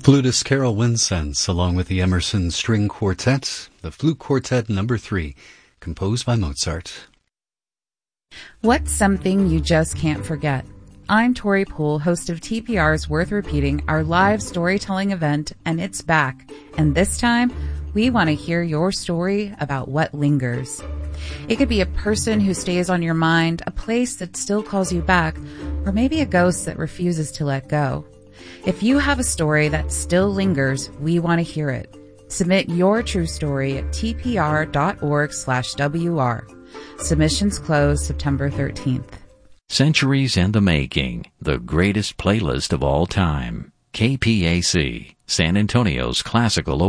Flutist Carol Winsense, along with the Emerson String Quartet, the Flute Quartet No. 3, composed by Mozart. What's something you just can't forget? I'm Tori Poole, host of TPR's Worth Repeating, our live storytelling event, and it's back. And this time, we want to hear your story about what lingers. It could be a person who stays on your mind, a place that still calls you back, or maybe a ghost that refuses to let go. If you have a story that still lingers, we want to hear it. Submit your true story at tpr.org/WR. Submissions close September 13th. Centuries in the Making, the greatest playlist of all time. KPAC, San Antonio's classical